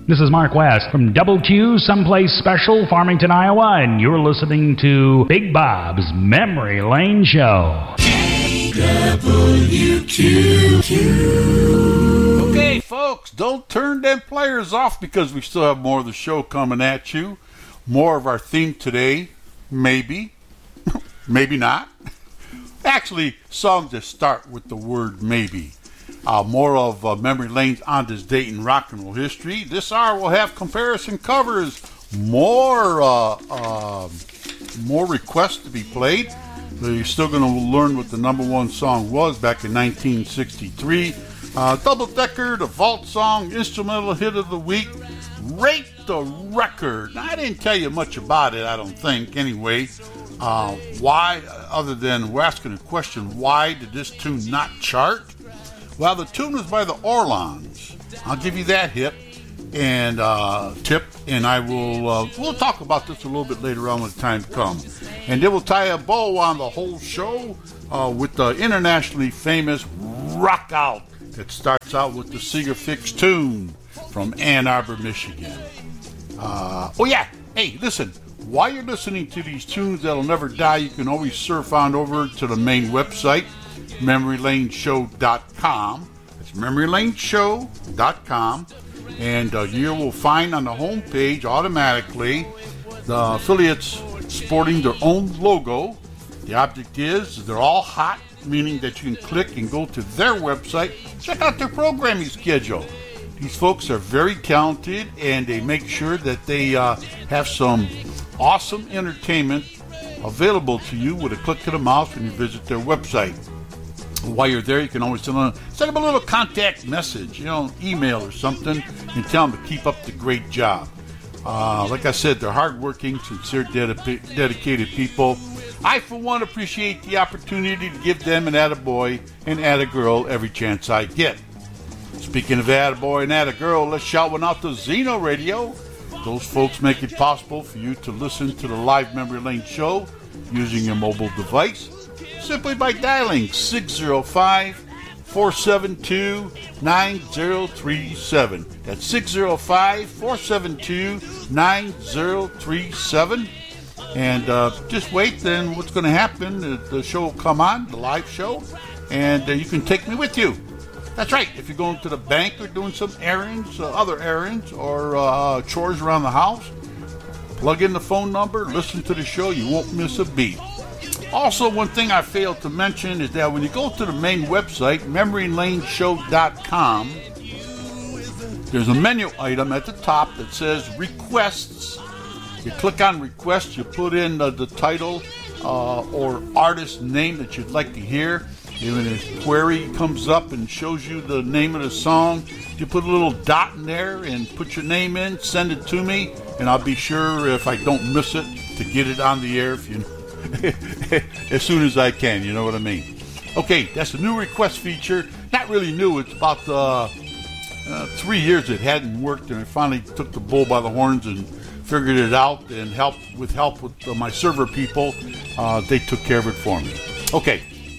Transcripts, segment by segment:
This is Mark West from Double Q, Someplace Special, Farmington, Iowa, and you're listening to Big Bob's Memory Lane Show. KWQQ. Okay, folks, don't turn them players off because we still have more of the show coming at you. More of our theme today, maybe, maybe not. Actually, songs that start with the word maybe. More of Memory Lane's On This Date in Rock and Roll History. This hour we'll have comparison covers, more requests to be played. You're still going to learn what the number one song was back in 1963. Double Decker, the Vault Song, Instrumental Hit of the Week, Rate the Record. Now, I didn't tell you much about it, I don't think, anyway. Why, other than we're asking a question, why did this tune not chart? Well, the tune was by the Orlons. I'll give you that tip, and I will. We'll talk about this a little bit later on when the time comes, and then we'll tie a bow on the whole show with the internationally famous Rock Out that starts out with the Seeger Fix tune from Ann Arbor, Michigan. Oh yeah, hey, listen. While you're listening to these tunes that'll never die, you can always surf on over to the main website, MemoryLaneShow.com. It's MemoryLaneShow.com, and you will find on the home page automatically the affiliates sporting their own logo. The object is they're all hot, meaning that you can click and go to their website, check out their programming schedule. These folks are very talented, and they make sure that they have some awesome entertainment available to you with a click of the mouse when you visit their website. While you're there, you can always send them a little contact message, email or something, and tell them to keep up the great job. Like I said, they're hardworking, sincere, dedicated people. I, for one, appreciate the opportunity to give them an attaboy and attagirl every chance I get. Speaking of attaboy and attagirl, let's shout one out to Zeno Radio. Those folks make it possible for you to listen to the live Memory Lane show using your mobile device simply by dialing 605-472-9037. That's 605-472-9037. And just wait, then what's going to happen, the show will come on, the live show, and you can take me with you. That's right, if you're going to the bank or doing some errands, other errands, or chores around the house, plug in the phone number, listen to the show, you won't miss a beat. Also, one thing I failed to mention is that when you go to the main website, MemoryLaneShow.com, there's a menu item at the top that says Requests. You click on Requests, you put in the title or artist name that you'd like to hear. When a query comes up and shows you the name of the song, you put a little dot in there and put your name in, send it to me, and I'll be sure, if I don't miss it, to get it on the air as soon as I can, you know what I mean. Okay, that's a new request feature. Not really new, it's about 3 years it hadn't worked, and I finally took the bull by the horns and figured it out, and with help with my server people, they took care of it for me. Okay.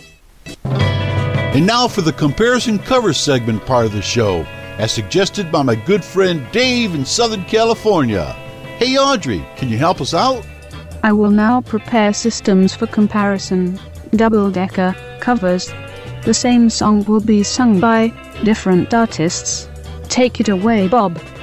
And now for the comparison cover segment part of the show, as suggested by my good friend Dave in Southern California. Hey Audrey, can you help us out? I will now prepare systems for comparison, double-decker, covers. The same song will be sung by different artists. Take it away, Bob.